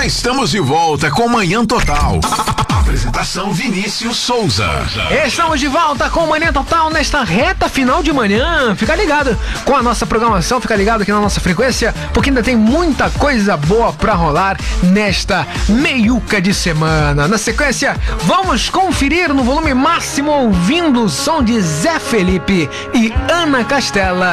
Já estamos de volta com Manhã Total. Apresentação Vinícius Souza. Estamos de volta com Manhã Total nesta reta final de manhã. Fica ligado com a nossa programação, fica ligado aqui na nossa frequência, porque ainda tem muita coisa boa pra rolar nesta meiuca de semana. Na sequência, vamos conferir no volume máximo ouvindo o som de Zé Felipe e Ana Castela.